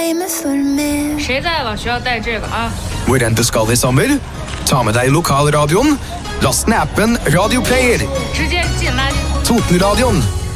gamet for mer. 谁在往学校带这个啊？ Hvor enn du skal I sommer, ta med deg lokalradioen, last ned appen Radio Player. 直接进垃圾桶。 Totenradioen